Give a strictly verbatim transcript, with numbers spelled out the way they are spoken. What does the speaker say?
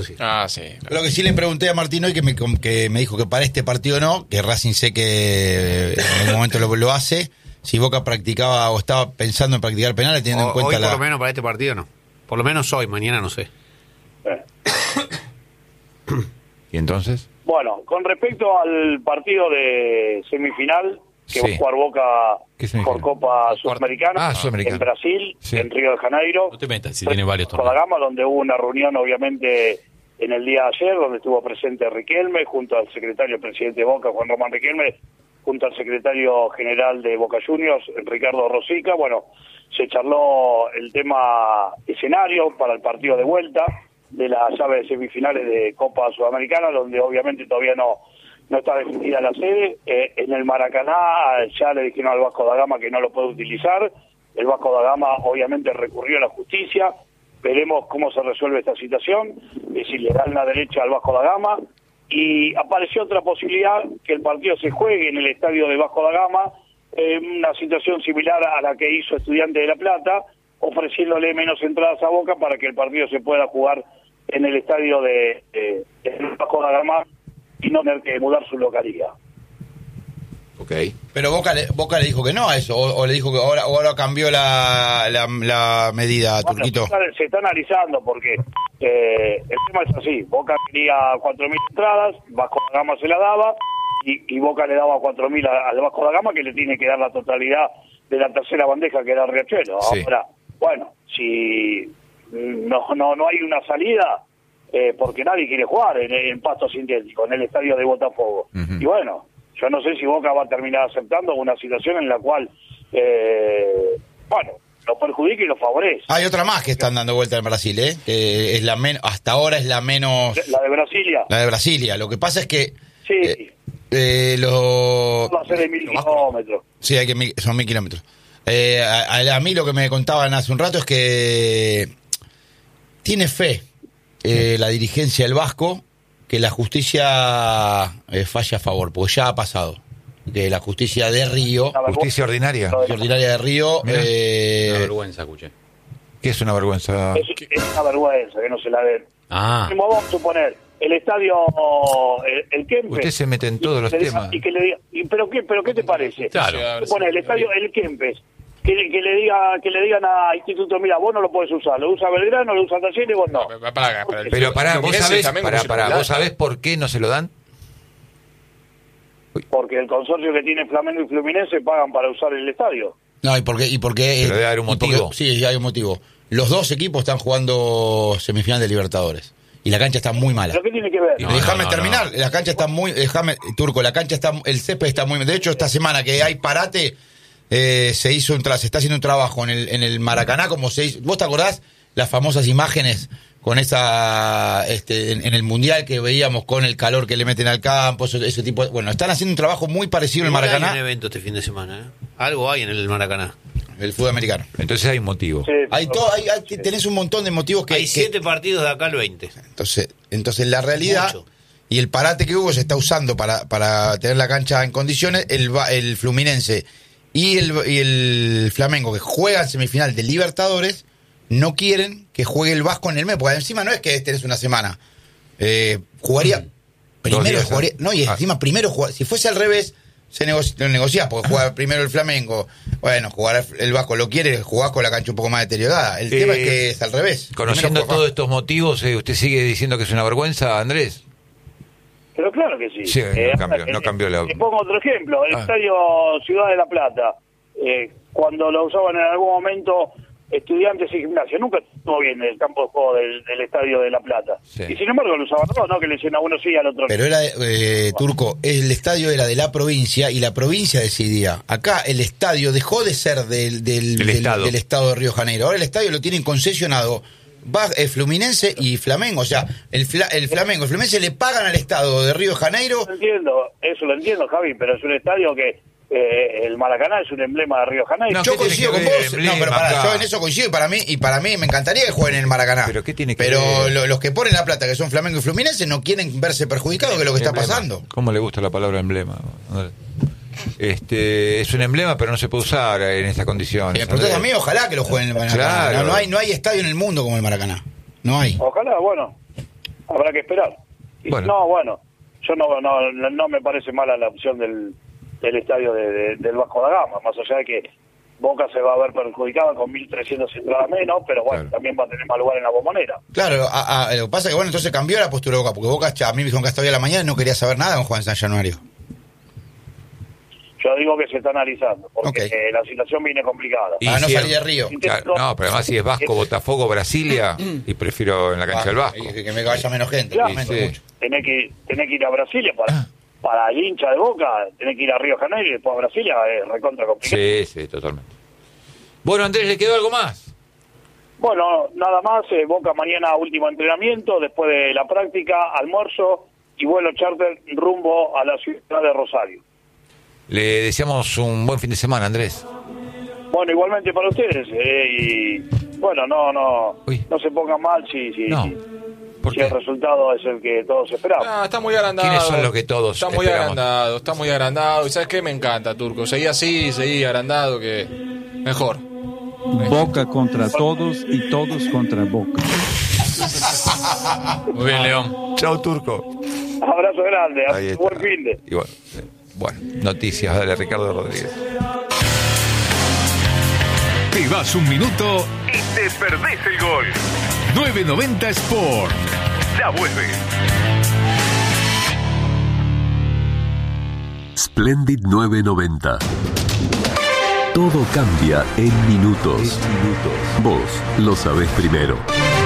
Ah, sí. Lo que sí le pregunté a Martín hoy, que me, que me dijo que para este partido no, que Racing sé que en algún momento lo, lo hace, si Boca practicaba o estaba pensando en practicar penales, teniendo o, en cuenta hoy la... por lo menos para este partido no. Por lo menos hoy, mañana no sé. Eh. ¿Y entonces? Bueno, con respecto al partido de semifinal que Sí. va a jugar Boca ¿Qué semifinal? por Copa Sudamericana Ah, Sudamericana. en Brasil, Sí. en Río de Janeiro, No te metas, si tiene varios Vasco da torneos. Gama, donde hubo una reunión obviamente en el día de ayer, donde estuvo presente Riquelme, junto al secretario presidente de Boca, Juan Román Riquelme, junto al secretario general de Boca Juniors, Ricardo Rosica. Bueno, se charló el tema escenario para el partido de vuelta de la llave de semifinales de Copa Sudamericana, donde obviamente todavía no no está definida la sede. Eh, en el Maracaná ya le dijeron al Vasco da Gama que no lo puede utilizar. El Vasco da Gama obviamente recurrió a la justicia. Veremos cómo se resuelve esta situación, eh, si le dan la derecha al Vasco da Gama. Y apareció otra posibilidad, que el partido se juegue en el estadio de Vasco da Gama, eh, una situación similar a la que hizo Estudiante de La Plata, ofreciéndole menos entradas a Boca para que el partido se pueda jugar en el estadio de, de, de Vasco da Gama y no tener que mudar su localidad. Ok. Pero Boca le, Boca le dijo que no a eso, o, o le dijo que ahora, ahora cambió la, la, la medida, Bueno, Turquito. se, está, se está analizando porque eh, el tema es así: Boca quería cuatro mil entradas, Vasco da Gama se la daba y, y Boca le daba cuatro mil al Vasco da Gama, que le tiene que dar la totalidad de la tercera bandeja, que era Riachuelo. Sí. Ahora, bueno, si no no no hay una salida, eh, porque nadie quiere jugar en, en pasto sintético, en el estadio de Botafogo. Uh-huh. Y bueno, yo no sé si Boca va a terminar aceptando una situación en la cual, eh, bueno, lo perjudica y lo favorece. Hay otra más que están dando vuelta en Brasil, ¿eh? Que es la men hasta ahora es la menos... La de Brasilia. La de Brasilia. Lo que pasa es que... Sí, Eh, eh, lo... va a ser de mil kilómetros. Sí, hay que mil- son mil kilómetros. Eh, a, a- a mí lo que me contaban hace un rato es que tiene fe eh, la dirigencia del Vasco que la justicia eh, falle a favor, porque ya ha pasado. Que la justicia de Río, Una Justicia ordinaria. la ordinaria de Río, Mira. eh, Una vergüenza, escuché. ¿Qué es una vergüenza? Es, es una vergüenza que no se la den. Ah. Como vamos a suponer, el estadio, el, el Kempes. Usted se mete en todos los y que le diga- temas. Y que le diga, y, ¿pero qué, pero qué te parece? Claro. Supone el estadio, el Kempes. Que, le- que le diga que le digan a Instituto, mira, vos no lo podés usar, lo usa Belgrano, lo usa Talleres y vos no. Para, para, para el- Pero pará, vos Fluminense sabés, también pará, pusieron pará, plata. ¿vos sabés por qué no se lo dan? Porque el consorcio que tiene Flamengo y Fluminense pagan para usar el estadio. no, y porque, y porque, Pero debe haber un y porque- motivo. sí, hay un motivo. Los dos equipos están jugando semifinal de Libertadores y la cancha está muy mala. ¿Pero qué tiene que ver? No, déjame no, terminar, no. la cancha está muy, déjame, Turco, la cancha está, el césped está muy, de hecho esta semana que hay parate, eh, se hizo un tra- se está haciendo un trabajo en el, en el Maracaná, como se hizo, ¿vos te acordás las famosas imágenes con esa, este, en, en el Mundial que veíamos con el calor que le meten al campo, ese, ese tipo de, bueno, están haciendo un trabajo muy parecido en el Igual hay un Maracaná, evento este fin de semana, ¿eh? Algo hay en el Maracaná. el fútbol americano. Entonces hay un motivo. Sí, Hay pero- todo, hay, hay- tenés un montón de motivos que, Hay que- siete partidos de acá al veinte. entonces, entonces la realidad Mucho. y el parate que hubo se está usando para, para tener la cancha en condiciones, el, Va- el Fluminense y el, y el Flamengo que juegan semifinal de Libertadores no quieren que juegue el Vasco en el mes, porque encima no es que tenés una semana. Eh, jugaría primero días, jugaría, ¿eh? no, y Ah. encima primero jugar, si fuese al revés se negocia, lo negociás, porque juega primero el Flamengo, bueno, jugar el Vasco lo quiere, jugás con la cancha un poco más deteriorada. El Eh, tema es que es al revés. Conociendo Primero juega- todos estos motivos, eh, ¿usted sigue diciendo que es una vergüenza, Andrés? Pero claro que sí. Sí, no Eh, cambió- eh, no cambió la- Te pongo otro ejemplo, el Ah. estadio Ciudad de la Plata. Eh, cuando lo usaban en algún momento Estudiantes y Gimnasia, nunca estuvo bien el campo de juego del, del estadio de La Plata. Sí. Y sin embargo lo usaban todos, ¿no? Que le decían a uno sí, al otro no. Pero era, eh, Turco, el estadio era de la provincia y la provincia decidía. Acá el estadio dejó de ser del, del, El del- estado. del estado de Río de Janeiro. Ahora el estadio lo tienen concesionado va, eh, Fluminense y Flamengo. O sea, el, Fla- el Flamengo, el Fluminense le pagan al estado de Río de Janeiro. Lo entiendo, eso lo entiendo, Javi, pero es un estadio que eh, el Maracaná es un emblema de Río de Janeiro. No, Yo ¿qué tiene coincido que con ver vos. el No, pero emblema pará, acá? yo en eso coincido y para mí, y para mí me encantaría que jueguen en el Maracaná. Pero ¿qué tiene que Pero ver? lo- los que ponen la plata, que son Flamengo y Fluminense, no quieren verse perjudicados de lo que está Emblema. pasando. ¿Cómo le gusta la palabra emblema? Este, es un emblema, pero no se puede usar en estas Si condiciones. me preguntas a mí, ojalá que lo jueguen en el Maracaná. Claro. No, no hay, no hay estadio en el mundo como el Maracaná. No hay. Ojalá, bueno, habrá que esperar. Y Bueno. no, bueno, yo no, no no me parece mala la opción del, del estadio de, de- del Vasco da Gama, más allá de que Boca se va a ver perjudicada con mil trescientas entradas menos, pero bueno, Claro. también va a tener más lugar en la Bombonera. Claro, a- a- lo que pasa es que, bueno, entonces cambió la postura de Boca, porque Boca, a mí me dijeron que hasta hoy a la mañana no quería saber nada con Juan San Januario. Yo digo que se está analizando, porque Ok. eh, la situación viene complicada. Y Para no si salir es- de Río. Claro, no, pero además si es Vasco, Botafogo, Brasilia, y prefiero en la cancha del Ah, Vasco. y que, que me vaya menos gente. Claro. lamento Sí. mucho. Tenés que, tenés que ir a Brasilia para, para el hincha de Boca, tenés que ir a Río de Janeiro y después a Brasilia, es recontra complicado. Sí, sí, totalmente. Bueno, Andrés, ¿le quedó algo más? Bueno, nada más, eh, Boca mañana último entrenamiento, después de la práctica, almuerzo y vuelo charter rumbo a la ciudad de Rosario. Le deseamos un buen fin de semana, Andrés. Bueno, igualmente para ustedes, eh, y bueno, no no Uy. no se pongan mal si, si, No. si, ¿Por si qué? el resultado es el que todos esperamos. Ah, está muy agrandado. ¿Quiénes son los que todos Está muy esperamos? agrandado, está muy agrandado. ¿Y sabes qué? Me encanta, Turco. Seguí así, seguí agrandado, que mejor. Boca contra todos y todos contra Boca. Muy bien, León. Chao, Turco. Abrazo grande, Ahí está. buen fin de. Y bueno, eh, bueno, noticias, dale, Ricardo Rodríguez. Te vas un minuto y te perdés el gol. nueve noventa Sport. Ya vuelve. Splendid nueve noventa. Todo cambia en minutos. Vos lo sabés primero.